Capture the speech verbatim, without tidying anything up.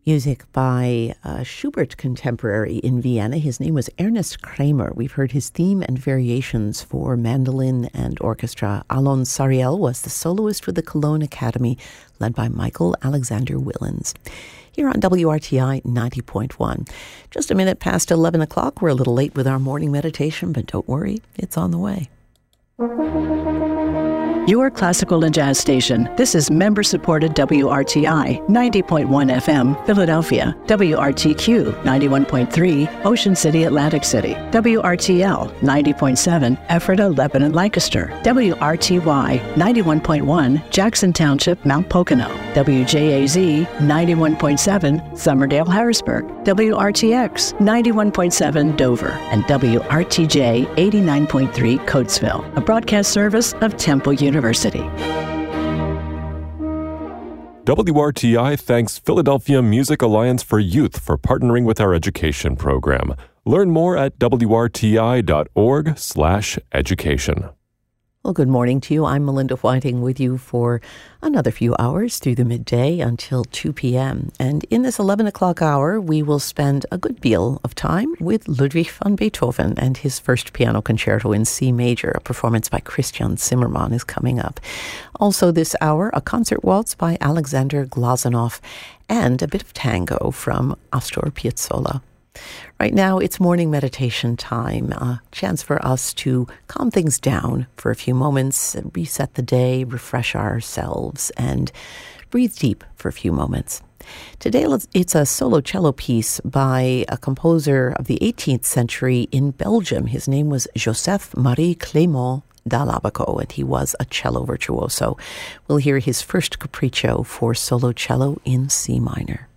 Music by a Schubert contemporary in Vienna. His name was Ernest Kramer. We've heard his theme and variations for mandolin and orchestra. Alon Sariel was the soloist with the Cologne Academy, led by Michael Alexander Willens. Here on W R T I ninety point one. Just a minute past eleven o'clock. We're a little late with our morning meditation, but don't worry, it's on the way. Your classical and jazz station. This is member-supported W R T I ninety point one F M, Philadelphia. W R T Q ninety-one point three, Ocean City, Atlantic City. W R T L ninety point seven, Ephrata, Lebanon, Lancaster. W R T Y ninety-one point one, Jackson Township, Mount Pocono. W J A Z ninety-one point seven, Summerdale, Harrisburg. W R T X ninety-one point seven, Dover. And W R T J eighty-nine point three, Coatesville. A broadcast service of Temple University. University. W R T I thanks Philadelphia Music Alliance for Youth for partnering with our education program. Learn more at W R T I dot org slash education. Well, good morning to you. I'm Melinda Whiting with you for another few hours through the midday until two p.m. And in this eleven o'clock hour, we will spend a good deal of time with Ludwig van Beethoven and his first piano concerto in C major. A performance by Christian Zimmermann is coming up. Also this hour, a concert waltz by Alexander Glazunov and a bit of tango from Astor Piazzolla. Right now, it's morning meditation time, a chance for us to calm things down for a few moments, reset the day, refresh ourselves, and breathe deep for a few moments. Today, it's a solo cello piece by a composer of the eighteenth century in Belgium. His name was Joseph Marie Clément d'Alabaco, and he was a cello virtuoso. We'll hear his first capriccio for solo cello in C minor.